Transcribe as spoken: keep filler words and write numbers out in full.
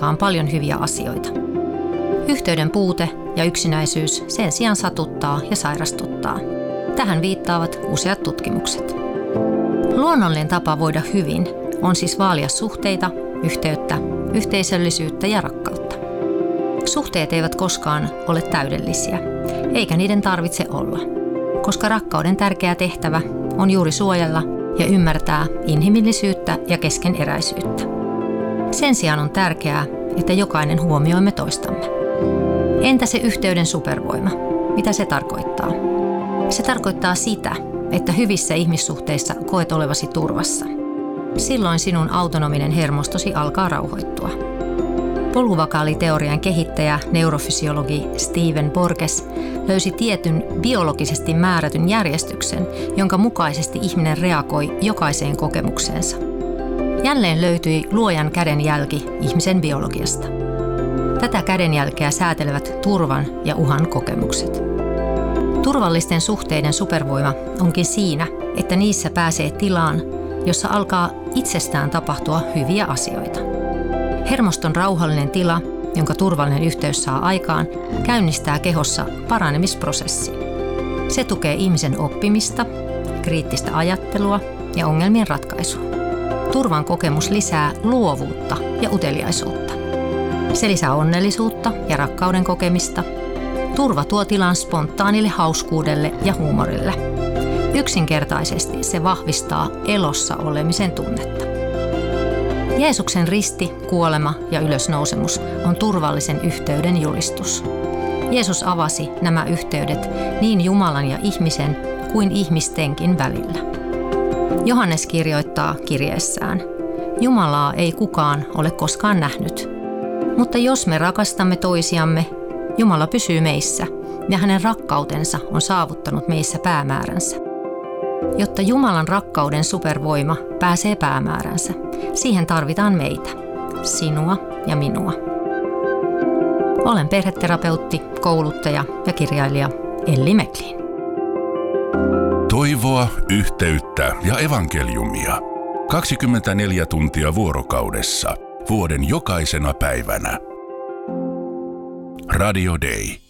aikaan paljon hyviä asioita. Yhteyden puute ja yksinäisyys sen sijaan satuttaa ja sairastuttaa. Tähän viittaavat useat tutkimukset. Luonnollinen tapa voida hyvin on siis vaalia suhteita, yhteyttä, yhteisöllisyyttä ja rakkautta. Suhteet eivät koskaan ole täydellisiä, eikä niiden tarvitse olla, koska rakkauden tärkeä tehtävä on juuri suojella ja ymmärtää inhimillisyyttä ja keskeneräisyyttä. Sen sijaan on tärkeää, että jokainen huomioimme toistamme. Entä se yhteyden supervoima? Mitä se tarkoittaa? Se tarkoittaa sitä, että hyvissä ihmissuhteissa koet olevasi turvassa. Silloin sinun autonominen hermostosi alkaa rauhoittua. Poluvakaaliteorian kehittäjä, neurofysiologi Stephen Porges löysi tietyn biologisesti määrätyn järjestyksen, jonka mukaisesti ihminen reagoi jokaiseen kokemukseensa. Jälleen löytyi luojan kädenjälki ihmisen biologiasta. Tätä kädenjälkeä säätelevät turvan ja uhan kokemukset. Turvallisten suhteiden supervoima onkin siinä, että niissä pääsee tilaan, jossa alkaa itsestään tapahtua hyviä asioita. Hermoston rauhallinen tila, jonka turvallinen yhteys saa aikaan, käynnistää kehossa paranemisprosessin. Se tukee ihmisen oppimista, kriittistä ajattelua ja ongelmien ratkaisua. Turvan kokemus lisää luovuutta ja uteliaisuutta. Se lisää onnellisuutta ja rakkauden kokemista. Turva tuo tilan spontaanille hauskuudelle ja huumorille. Yksinkertaisesti se vahvistaa elossa olemisen tunnetta. Jeesuksen risti, kuolema ja ylösnousemus on turvallisen yhteyden julistus. Jeesus avasi nämä yhteydet niin Jumalan ja ihmisen kuin ihmistenkin välillä. Johannes kirjoittaa kirjeessään: Jumalaa ei kukaan ole koskaan nähnyt. Mutta jos me rakastamme toisiamme, Jumala pysyy meissä ja hänen rakkautensa on saavuttanut meissä päämääränsä. Jotta Jumalan rakkauden supervoima pääsee päämääränsä, siihen tarvitaan meitä, sinua ja minua. Olen perheterapeutti, kouluttaja ja kirjailija Elli Meklin. Toivoa, yhteyttä ja evankeliumia. kaksikymmentäneljä tuntia vuorokaudessa, vuoden jokaisena päivänä. Radio Day.